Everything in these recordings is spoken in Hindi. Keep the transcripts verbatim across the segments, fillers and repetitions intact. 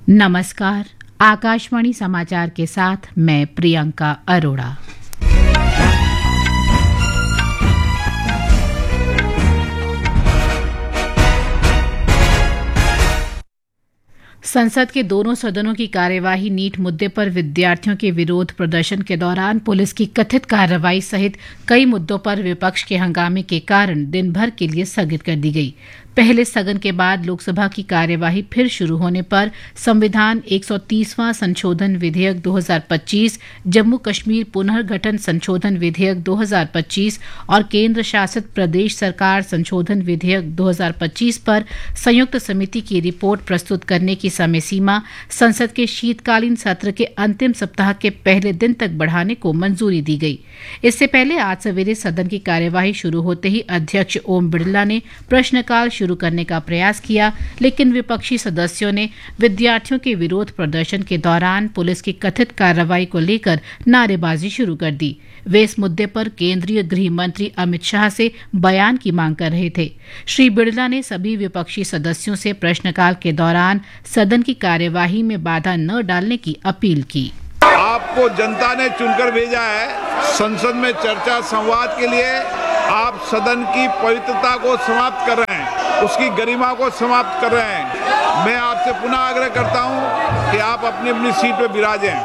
नमस्कार। आकाशवाणी समाचार के साथ मैं प्रियंका अरोड़ा। संसद के दोनों सदनों की कार्यवाही नीट मुद्दे पर विद्यार्थियों के विरोध प्रदर्शन के दौरान पुलिस की कथित कार्रवाई सहित कई मुद्दों पर विपक्ष के हंगामे के कारण दिन भर के लिए स्थगित कर दी गई। पहले स्थगन के बाद लोकसभा की कार्यवाही फिर शुरू होने पर संविधान एक सौ तीसवां संशोधन विधेयक दो हज़ार पच्चीस, जम्मू कश्मीर पुनर्गठन संशोधन विधेयक दो हज़ार पच्चीस और केंद्र शासित प्रदेश सरकार संशोधन विधेयक दो हज़ार पच्चीस पर संयुक्त समिति की रिपोर्ट प्रस्तुत करने की समय सीमा संसद के शीतकालीन सत्र के अंतिम सप्ताह के पहले दिन तक बढ़ाने को मंजूरी दी गई। इससे पहले आज सवेरे सदन की कार्यवाही शुरू होते ही अध्यक्ष ओम बिरला ने प्रश्नकाल शुरू करने का प्रयास किया, लेकिन विपक्षी सदस्यों ने विद्यार्थियों के विरोध प्रदर्शन के दौरान पुलिस की कथित कार्रवाई को लेकर नारेबाजी शुरू कर दी। वे इस मुद्दे पर केंद्रीय गृह मंत्री अमित शाह से बयान की मांग कर रहे थे। श्री बिरला ने सभी विपक्षी सदस्यों से प्रश्नकाल के दौरान सदन की कार्यवाही में बाधा न डालने की अपील की। आपको जनता ने चुनकर भेजा है, संसद में चर्चा संवाद के लिए आप सदन की पवित्रता को समाप्त कर रहे हैं, उसकी गरिमा को समाप्त कर रहे हैं। मैं आपसे पुनः आग्रह करता हूं कि आप अपनी अपनी सीट पर विराजें।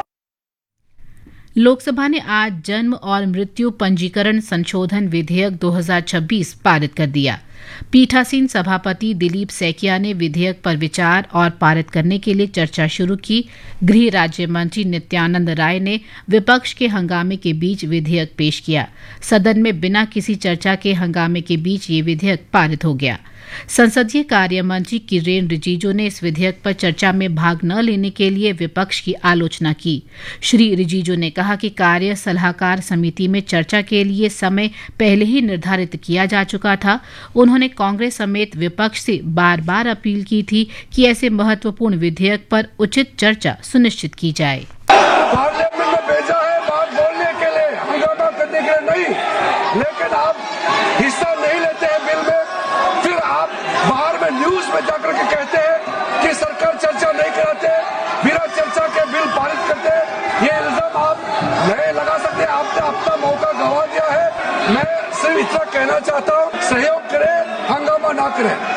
लोकसभा ने आज जन्म और मृत्यु पंजीकरण संशोधन विधेयक दो हज़ार छब्बीस पारित कर दिया। पीठासीन सभापति दिलीप सैकिया ने विधेयक पर विचार और पारित करने के लिए चर्चा शुरू की। गृह राज्य मंत्री नित्यानंद राय ने विपक्ष के हंगामे के बीच विधेयक पेश किया। सदन में बिना किसी चर्चा के हंगामे के बीच ये विधेयक पारित हो गया। संसदीय कार्य मंत्री किरेन रिजिजू ने इस विधेयक पर चर्चा में भाग न लेने के लिए विपक्ष की आलोचना की। श्री रिजिजू ने कहा कि कार्य सलाहकार समिति में चर्चा के लिए समय पहले ही निर्धारित किया जा चुका था। उन्होंने कांग्रेस समेत विपक्ष से बार बार अपील की थी कि ऐसे महत्वपूर्ण विधेयक पर उचित चर्चा सुनिश्चित की जाए। पार्लियामेंट में भेजा है बात बोलने के लिए, हंगामा करने के लिए नहीं, लेकिन आप हिस्सा नहीं लेते हैं बिल में। फिर आप बाहर में न्यूज में जाकर के कहते हैं कि सरकार चर्चा नहीं कराते, बिना चर्चा के बिल पारित करते। ये इल्जाम आप नहीं लगा सकते। आपने अपना मौका गंवा दिया है। मैं सिर्फ इतना कहना चाहता हूँ, सहयोग करें, हंगामा ना करें।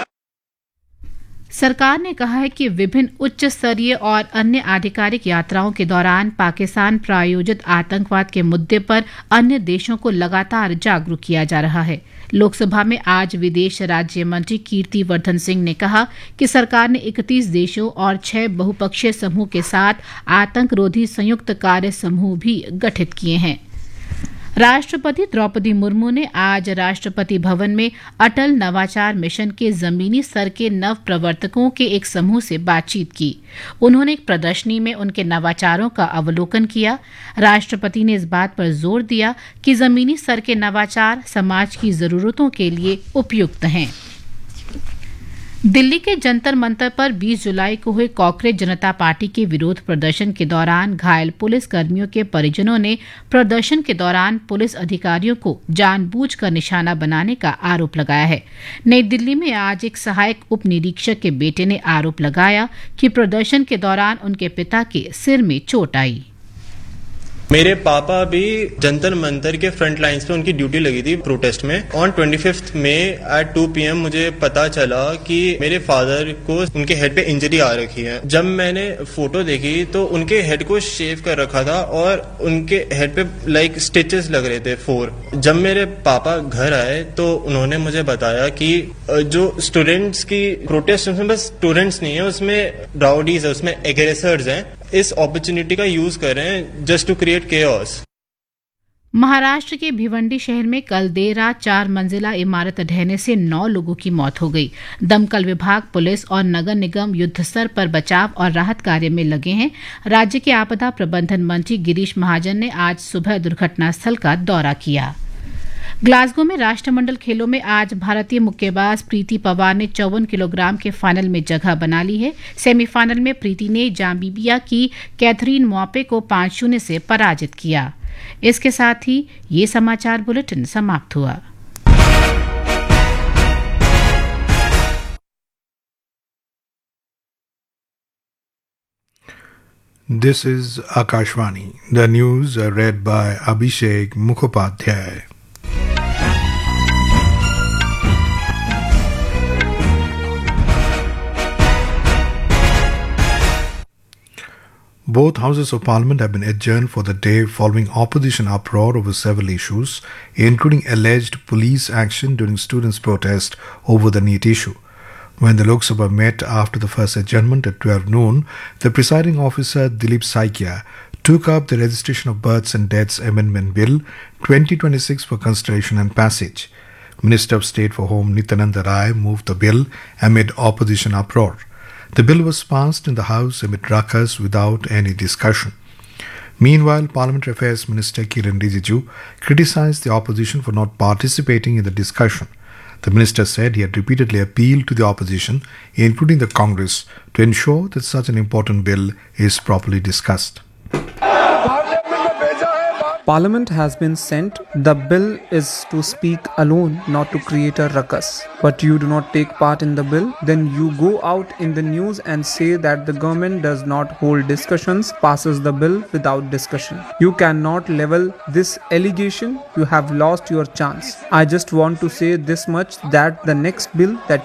सरकार ने कहा है कि विभिन्न उच्च स्तरीय और अन्य आधिकारिक यात्राओं के दौरान पाकिस्तान प्रायोजित आतंकवाद के मुद्दे पर अन्य देशों को लगातार जागरूक किया जा रहा है। लोकसभा में आज विदेश राज्य मंत्री कीर्ति वर्धन सिंह ने कहा कि सरकार ने इकतीस देशों और छह बहुपक्षीय समूह के साथ आतंकरोधी संयुक्त कार्य समूह भी गठित किए हैं। राष्ट्रपति द्रौपदी मुर्मू ने आज राष्ट्रपति भवन में अटल नवाचार मिशन के जमीनी स्तर के नव प्रवर्तकों के एक समूह से बातचीत की। उन्होंने एक प्रदर्शनी में उनके नवाचारों का अवलोकन किया। राष्ट्रपति ने इस बात पर जोर दिया कि जमीनी स्तर के नवाचार समाज की जरूरतों के लिए उपयुक्त हैं। दिल्ली के जंतर मंतर पर बीस जुलाई को हुए कांग्रेस जनता पार्टी के विरोध प्रदर्शन के दौरान घायल पुलिस कर्मियों के परिजनों ने प्रदर्शन के दौरान पुलिस अधिकारियों को जानबूझकर निशाना बनाने का आरोप लगाया है। नई दिल्ली में आज एक सहायक उप निरीक्षक के बेटे ने आरोप लगाया कि प्रदर्शन के दौरान उनके पिता के सिर में चोट आई। मेरे पापा भी जंतर मंतर के फ्रंट लाइंस पे उनकी ड्यूटी लगी थी प्रोटेस्ट में। ऑन पच्चीस मई एट टू पी एम मुझे पता चला कि मेरे फादर को उनके हेड पे इंजरी आ रखी है। जब मैंने फोटो देखी तो उनके हेड को शेव कर रखा था और उनके हेड पे लाइक स्टिचेस लग रहे थे फोर। जब मेरे पापा घर आए तो उन्होंने मुझे बताया कि जो स्टूडेंट्स की प्रोटेस्ट उसमें बस स्टूडेंट्स नहीं है, उसमें राउडीज है, उसमें एग्रेसर्स हैं, इस अपॉर्चुनिटी का यूज कर रहे हैं just to create chaos. Maharashtra के भिवंडी शहर में कल देर रात चार मंजिला इमारत ढहने से नौ लोगों की मौत हो गई। दमकल विभाग, पुलिस और नगर निगम युद्ध स्तर पर बचाव और राहत कार्य में लगे हैं। राज्य के आपदा प्रबंधन मंत्री गिरीश महाजन ने आज सुबह दुर्घटना स्थल का दौरा किया। ग्लासगो में राष्ट्रमंडल खेलों में आज भारतीय मुक्केबाज प्रीति पवार ने चौवन किलोग्राम के फाइनल में जगह बना ली है। सेमीफाइनल में प्रीति ने जाम्बिया की कैथरीन मॉपे को पांच शून्य से पराजित किया। इसके साथ ही ये समाचार बुलेटिन समाप्त हुआ। This is Akashvani. The news are read by Abhishek Mukhopadhyay. Both houses of parliament have been adjourned for the day following opposition uproar over several issues, including alleged police action during students' protest over the NEET issue. When the Lok Sabha met after the first adjournment at twelve noon, the presiding officer Dilip Saikia took up the Registration of Births and Deaths Amendment Bill twenty twenty-six for consideration and passage. Minister of State for Home Nityananda Rai moved the bill amid opposition uproar. The bill was passed in the House amid ruckus without any discussion. Meanwhile, Parliamentary Affairs Minister Kiren Rijiju criticized the opposition for not participating in the discussion. The minister said he had repeatedly appealed to the opposition, including the Congress, to ensure that such an important bill is properly discussed. Parliament has been sent. The bill is to speak alone, not to create a ruckus. But you do not take part in the bill, then you go out in the news and say that the government does not hold discussions, passes the bill without discussion. You cannot level this allegation. You have lost your chance. I just want to say this much, that the next bill that